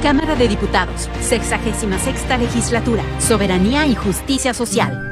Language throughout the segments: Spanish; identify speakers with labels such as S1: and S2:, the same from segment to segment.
S1: Cámara de Diputados, 66ª Legislatura, Soberanía y Justicia Social.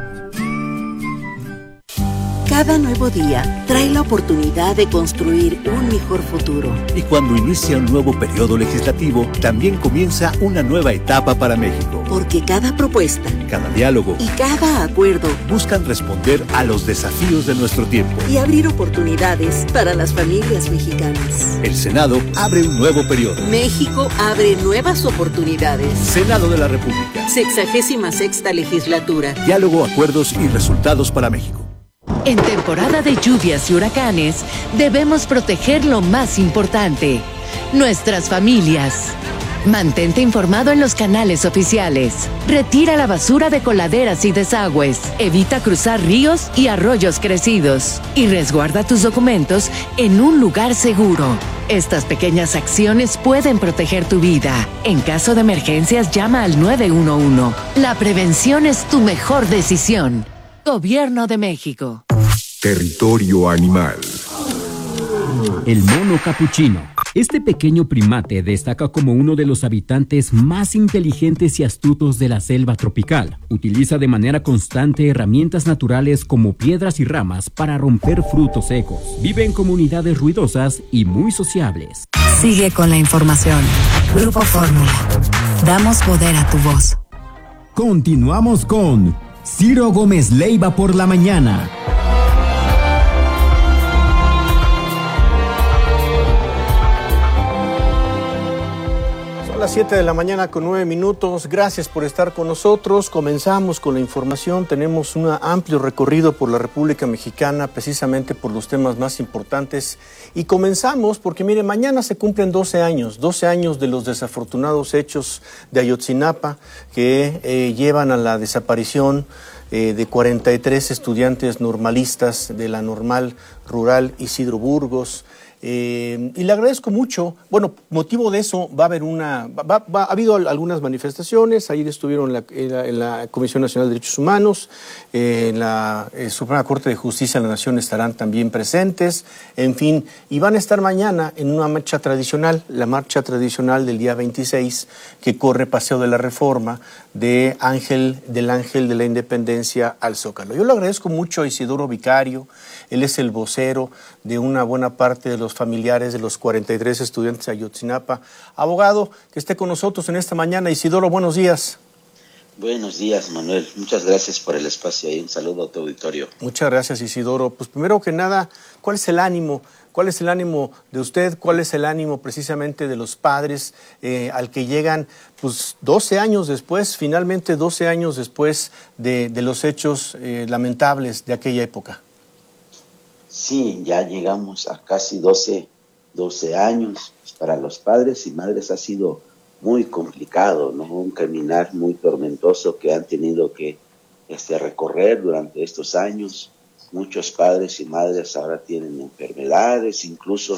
S2: Cada nuevo día trae la oportunidad de construir un mejor futuro.
S3: Y cuando inicia un nuevo periodo legislativo, también comienza una nueva etapa para México.
S2: Porque cada propuesta,
S3: cada diálogo
S2: y cada acuerdo
S3: buscan responder a los desafíos de nuestro tiempo
S2: y abrir oportunidades para las familias mexicanas.
S3: El Senado abre un nuevo periodo.
S2: México abre nuevas oportunidades.
S3: Senado de la República.
S2: 66ª Legislatura.
S3: Diálogo, acuerdos y resultados para México.
S4: En temporada de lluvias y huracanes, debemos proteger lo más importante, nuestras familias. Mantente informado en los canales oficiales. Retira la basura de coladeras y desagües. Evita cruzar ríos y arroyos crecidos. Y resguarda tus documentos en un lugar seguro. Estas pequeñas acciones pueden proteger tu vida. En caso de emergencias, llama al 911. La prevención es tu mejor decisión. Gobierno de México.
S5: Territorio animal.
S6: El mono capuchino. Este pequeño primate destaca como uno de los habitantes más inteligentes y astutos de la selva tropical. Utiliza de manera constante herramientas naturales como piedras y ramas para romper frutos secos. Vive en comunidades ruidosas y muy sociables.
S7: Sigue con la información. Grupo Fórmula. Damos poder a tu voz.
S8: Continuamos con Ciro Gómez Leiva por la mañana.
S9: Las 7 de la mañana con 9 minutos. Gracias por estar con nosotros. Comenzamos con la información. Tenemos un amplio recorrido por la República Mexicana, precisamente por los temas más importantes. Y comenzamos porque, mire, mañana se cumplen 12 años de los desafortunados hechos de Ayotzinapa que llevan a la desaparición de 43 estudiantes normalistas de la Normal Rural Isidro Burgos. Y le agradezco mucho. Bueno, motivo de eso va a haber ha habido algunas manifestaciones. Ayer estuvieron en la Comisión Nacional de Derechos Humanos, en la Suprema Corte de Justicia de la Nación estarán también presentes, en fin, y van a estar mañana en una marcha tradicional, la marcha tradicional del día 26, que corre Paseo de la Reforma del Ángel de la Independencia al Zócalo. Yo le agradezco mucho a Isidoro Vicario. Él es el vocero de una buena parte de los familiares de los 43 estudiantes de Ayotzinapa. Abogado, que esté con nosotros en esta mañana. Isidoro, buenos días.
S10: Buenos días, Manuel. Muchas gracias por el espacio y un saludo a tu auditorio.
S9: Muchas gracias, Isidoro. Pues primero que nada, ¿cuál es el ánimo? ¿Cuál es el ánimo de usted? ¿Cuál es el ánimo precisamente de los padres al que llegan pues 12 años después, finalmente 12 años después de los hechos lamentables de aquella época?
S10: Sí, ya llegamos a casi 12 años. Para los padres y madres ha sido muy complicado, ¿no? Un caminar muy tormentoso que han tenido que recorrer durante estos años. Muchos padres y madres ahora tienen enfermedades, incluso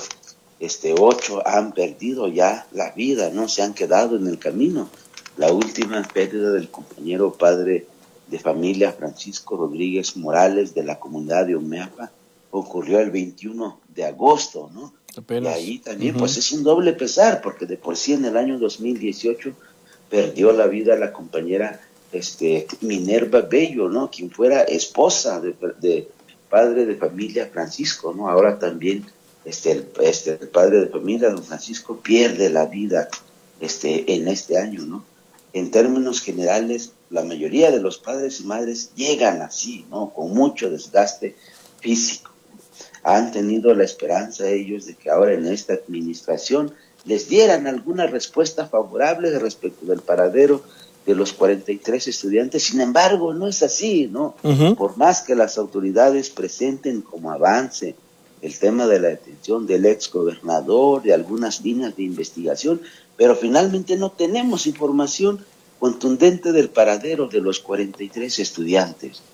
S10: 8 han perdido ya la vida, ¿no? Se han quedado en el camino. La última pérdida del compañero padre de familia Francisco Rodríguez Morales de la comunidad de Omeapa ocurrió el 21 de agosto, ¿no? Apenas. Y ahí también, pues es un doble pesar, porque de por sí en el año 2018 perdió la vida la compañera Minerva Bello, ¿no? Quien fuera esposa de padre de familia Francisco, ¿no? Ahora también el padre de familia, don Francisco, pierde la vida en este año, ¿no? En términos generales, la mayoría de los padres y madres llegan así, ¿no? Con mucho desgaste físico. Han tenido la esperanza ellos de que ahora en esta administración les dieran alguna respuesta favorable respecto del paradero de los 43 estudiantes. Sin embargo, no es así, ¿no? Por más que las autoridades presenten como avance el tema de la detención del exgobernador, de algunas líneas de investigación, pero finalmente no tenemos información contundente del paradero de los 43 estudiantes.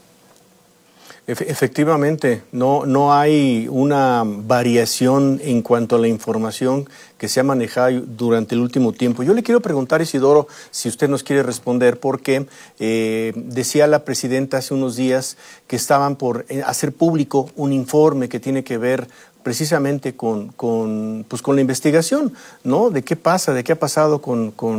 S9: Efectivamente, no hay una variación en cuanto a la información que se ha manejado durante el último tiempo. Yo le quiero preguntar, Isidoro, si usted nos quiere responder, porque decía la presidenta hace unos días que estaban por hacer público un informe que tiene que ver precisamente con la investigación, ¿no? De qué pasa, de qué ha pasado con